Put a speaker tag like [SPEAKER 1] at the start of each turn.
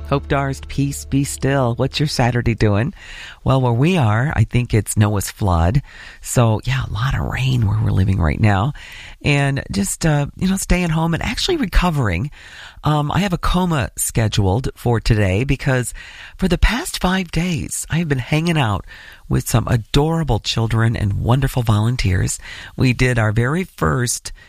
[SPEAKER 1] Hope Darst, peace, be still. What's your Saturday doing? Well, where we are, I think it's Noah's flood. So, yeah, a lot of rain where we're living right now. And just, staying home and actually recovering. I have a coma scheduled for today because for the past 5 days, I have been hanging out with some adorable children and wonderful volunteers. We did our very first